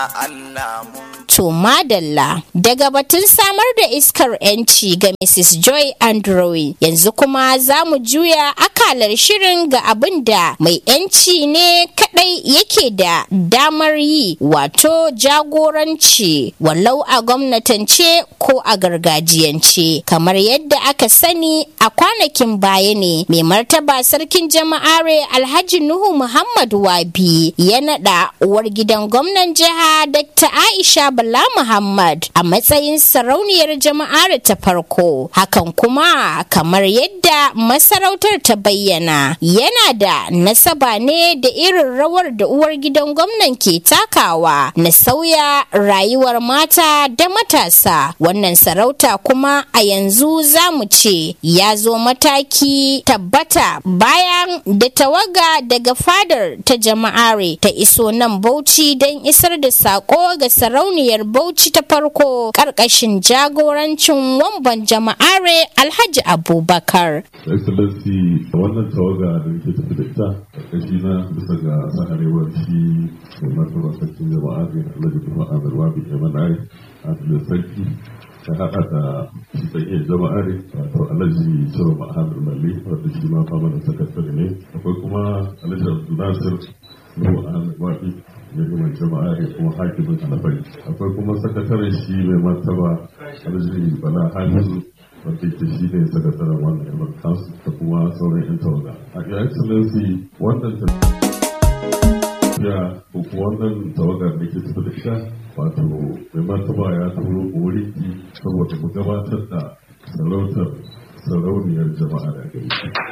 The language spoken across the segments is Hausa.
Allah mun. To madalla daga batun samar da iskar 'yanci ga Mrs. Joy Andrew yanzu kuma za mu juya akalar shirin ga abin da mai 'yanci ne kadai yake da damar yi, wato jagoranci walau a gwamnatance ko a gargajiyance. Kamar yadda aka sani a kwanakin baya ne mai martaba sarkin jama'are Alhaji Nuhu Muhammad Wabi ya naɗa uwar gidan gwamnan jiha Dr. Aisha Bala Muhammad a matsayin sarauniyar jama'ar ta farko. Hakan kuma kamar yadda masarautar ta bayyana yana da nasaba ne da irin rawar da uwar gidan gwamnan ke takawa na sauya rayuwar mata da matasa. Wannan sarauta kuma a yanzu za mu ce ya zo mataki tabbata bayan da tawaga daga fadar ta jama'are ta iso nan Bauchi don isar da sako ga sarauniyar Bauchi ta farko karkashin jagorancin wamban jama'are Alhaji Abubakar. Excellency, wannan tawaga da nake tafi da ita karkashi na bisa ga saharewar shi mai martaba sarkin jama'are Alhaji Muhammad Wabi Emanai a sarki ta haɗa da shi tsakiyar jama'are wato Alhaji Shiro Muhammad Malli wanda shi ma fama da sakatare ne. Akwai kuma Alhaji Abdulnasir Muhammad Wabi mai jama'a da kuma hakimin alafari. Akwai kuma sakataren shi mai martaba Alhaji Bala Hamisu wanda ke shi ne sakataren wannan yamar kansu da kuma sauran 'yan tawaga. A your excellency wannan tafiya ko wannan tawagar da ke tafi da ita wato mai martaba ya turo wurin ki saboda mu gabatar da sarautar sarauniyar jama'a da gari.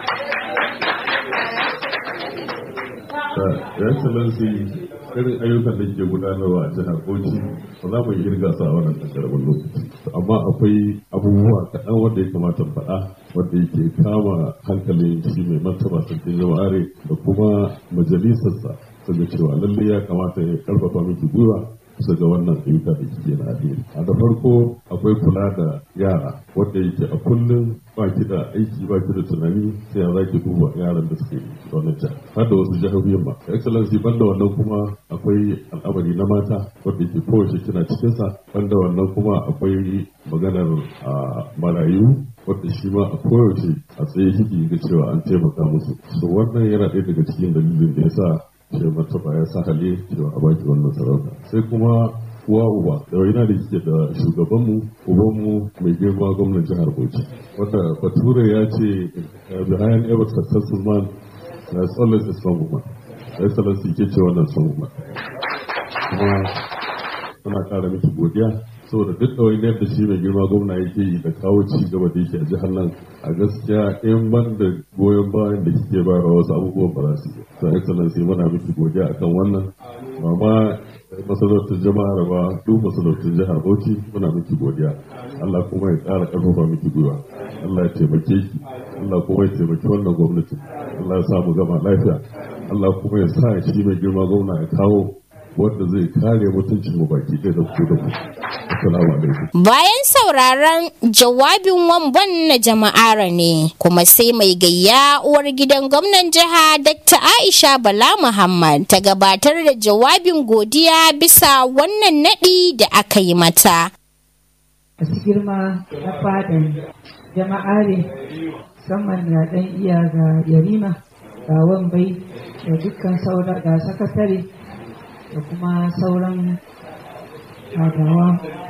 Your excellency, irin ayyukan da ke gudanarwa a jihar Bauchi ba za mu irga su a wannan ƙarƙarfin lokaci, amma akwai abubuwa kaɗan wanda ya kamata faɗa wanda yake kama hankalin shi mai martaba sarkin jama'are da kuma majalisarsa su ga cewa lallai ya kamata ya ƙarfafa miki gwiwa bisa ga wannan ayyuka da kike na alheri. A da farko akwai kula da yara wanda yake a kullum ba ki da aiki ba ki da tunani sai za ki duba yaran da suke wannan jihar har da wasu jihohin ma. Excellency, banda wannan kuma akwai al'amari na mata wanda yake kowace kina cikin sa. Banda wannan kuma akwai maganar marayu wanda shi ma a kowace a tsaye kiki ga cewa an taimaka musu. So wannan yana ɗaya daga cikin dalilin da yasa ce martaba ya sa hali cewa a baki wannan sarauta. Sai kuma uba da yana da kike da shugabanmu ubanmu mai girma gwamnan jihar Bauchi wanda bature ya ce behind every successful man there is always a strong woman. Excellency, ke ce wannan strong woman kuma ana kara miki godiya saboda duk da wani yadda shi mai girma gwamna yake yi da kawo ci gaba da yake a jihar nan, a gaskiya in ban da goyon bayan da kike bayarwa wasu abubuwan ba za su yi. So excellency, muna miki godiya akan wannan. Mama masarautar jama'ar ba duk masarautar jihar Bauchi muna miki godiya. Allah kuma ya ƙara ƙarfafa miki gwiwa. Allah ya taimake ki. Allah kuma ya taimaki wannan gwamnati. Allah ya sa mu gama lafiya. Allah kuma ya sa shi mai girma gwamna ya kawo wanda zai kare mutuncin mu baki ɗaya da ku da ku. Bayan sauraron jawabin wamban na jama'ara ne kuma sai mai gayya uwar gidan gwamnan jiha Dr. Aisha Bala Muhammad ta gabatar da jawabin godiya bisa wannan naɗi da aka yi mata. Masu girma na fadan jama'are musamman da ɗan iya ga yarima ga wambai da dukkan sauran da sakatare da kuma sauran fadawa.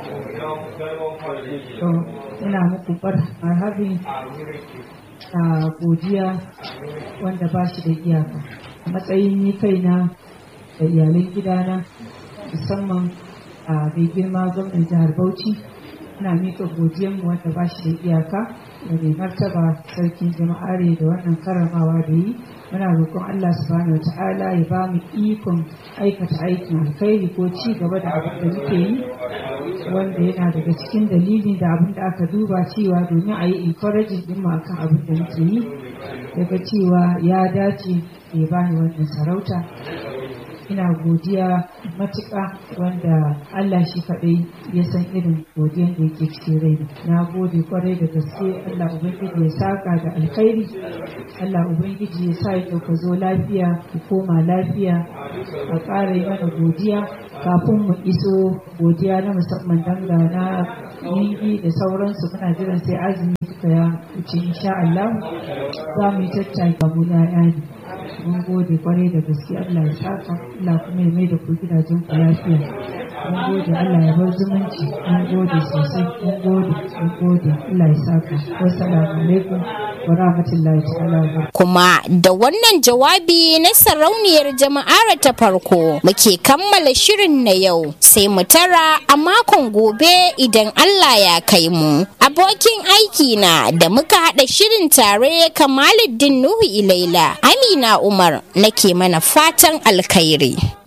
Ina muku marhabin a godiya wanda ba shi da iyaka. A matsayin ni kaina da iyalan gidana musamman a mai girma gwamnan jihar Bauchi, ina miƙa godiyanmu wanda ba shi da iyaka da mai martaba sarkin jama'are da wannan karamawa da yi. Muna roƙon Allah subhanahu wata'ala ya ba mu ikon aikata aikin alkhairi ko ci gaba da abin da muke yi, wanda yana daga cikin dalilin da abin da aka duba cewa domin a yi encouraging din mu akan abin da muke yi, daga cewa ya dace ya bani wannan sarauta. ina godiya matuƙa wanda Allah shi kaɗai ya san irin godiyan da yake cikin rai. Na gode kwarai da gaske. Allah Ubangiji ya saka da alkhairi. Allah Ubangiji ya sa ya ka zo lafiya ku koma lafiya. A ƙara yi mana godiya kafin mu iso godiya na musamman danga na yingi da sauransu muna jiran sai azumi suka ya wuce insha Allah za mu yi tattaki abu na yani. Mun gode kwarai da gaske. Allah ya saka. Allah kuma ya mai da ku gidajen ku lafiya. Mun gode. Allah ya bar zumunci. Mun gode sosai. Mun gode. Allah ya saka. Wassalamu alaikum wa rahmatullahi ta'ala. Kuma da wannan jawabi na sarauniyar jama'ar ta farko muke kammala shirin na yau, sai mu tara a makon gobe idan Allah ya kai mu. Abokin aiki na da muka haɗa shirin tare Kamaluddin Nuhu Ilaila, Amina Umar nake mana fatan alkhairi.